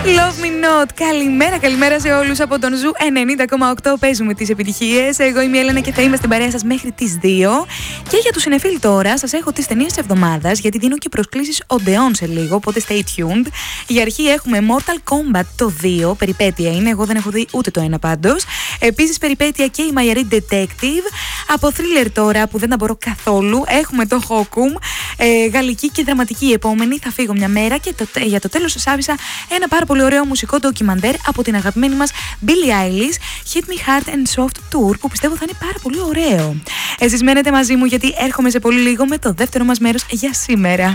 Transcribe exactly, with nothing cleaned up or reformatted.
Love Me Not. Καλημέρα, καλημέρα σε όλους από τον Ζου ενενήντα κόμμα οκτώ. Παίζουμε τις επιτυχίες. Εγώ είμαι η Έλενα και θα είμαι στην παρέα σας μέχρι τις δύο. Και για τους συνεφίλ τώρα, σας έχω τις ταινίες της εβδομάδας, γιατί δίνω και προσκλήσεις οντεών σε λίγο, οπότε stay tuned. Για αρχή έχουμε Mortal Kombat το δύο, περιπέτεια είναι, εγώ δεν έχω δει ούτε το ένα πάντως. Επίσης, περιπέτεια και η Married Detective. Από thriller τώρα, που δεν τα μπορώ καθόλου, έχουμε το Hokum, ε, γαλλική και δραματική επόμενη. Θα φύγω μια μέρα και το, για το τέλος σας άφησα ένα πάρα πολύ ωραίο μουσικό ντοκιμαντέρ από την αγαπημένη μας Billie Eilish, Hit Me Hard and Soft Tour, που πιστεύω θα είναι πάρα πολύ ωραίο. Εσείς μένετε μαζί μου, γιατί έρχομαι σε πολύ λίγο με το δεύτερο μας μέρος για σήμερα.